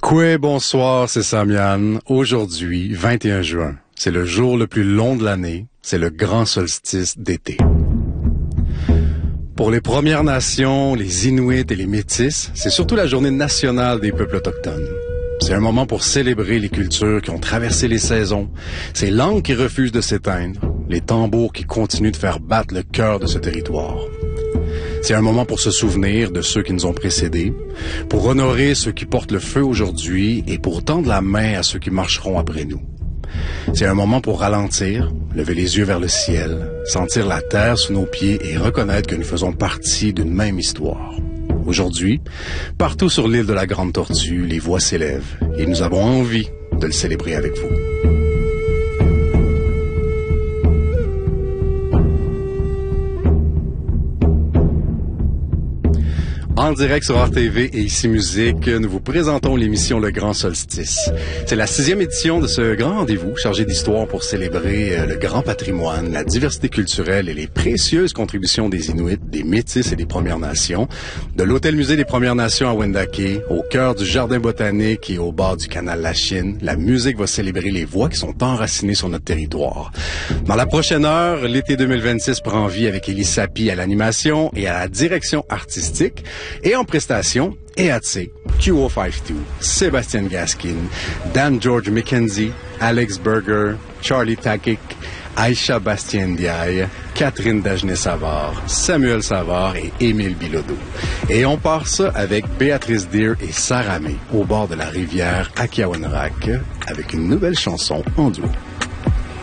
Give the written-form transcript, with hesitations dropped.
Coué, bonsoir, c'est Samian. Aujourd'hui, 21 juin, c'est le jour le plus long de l'année, c'est le grand solstice d'été. Pour les Premières Nations, les Inuits et les Métis, c'est surtout la journée nationale des peuples autochtones. C'est un moment pour célébrer les cultures qui ont traversé les saisons, ces langues qui refusent de s'éteindre, les tambours qui continuent de faire battre le cœur de ce territoire. C'est un moment pour se souvenir de ceux qui nous ont précédés, pour honorer ceux qui portent le feu aujourd'hui et pour tendre la main à ceux qui marcheront après nous. C'est un moment pour ralentir, lever les yeux vers le ciel, sentir la terre sous nos pieds et reconnaître que nous faisons partie d'une même histoire. Aujourd'hui, partout sur l'île de la Grande Tortue, les voix s'élèvent et nous avons envie de le célébrer avec vous. En direct sur RTV et Ici Musique, nous vous présentons l'émission Le Grand Solstice. C'est la 6e édition de ce grand rendez-vous chargé d'histoire pour célébrer le grand patrimoine, la diversité culturelle et les précieuses contributions des Inuits, des Métis et des Premières Nations, de l'Hôtel-Musée des Premières Nations à Wendake, au cœur du Jardin botanique et au bord du canal Lachine. La musique va célébrer les voix qui sont enracinées sur notre territoire. Dans la prochaine heure, l'été 2026 prend vie avec Élie Sapi à l'animation et à la direction artistique. Et en prestation, EATC, Q052, Sébastien Gaskin, Dan George McKenzie, Alex Berger, Charlie Takik, Aïcha Bastien-Ndiaye, Catherine Dagenet-Savard, Samuel Savard et Émile Bilodeau. Et on part ça avec Béatrice Deer et Sarah May au bord de la rivière Akiawenrak avec une nouvelle chanson en duo.